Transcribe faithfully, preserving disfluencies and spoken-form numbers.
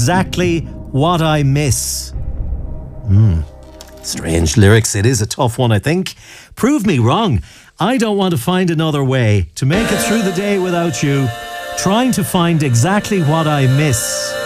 exactly what I miss. Hmm. Strange lyrics. It is a tough one, I think. Prove me wrong. I don't want to find another way to make it through the day without you. Trying to find exactly what I miss.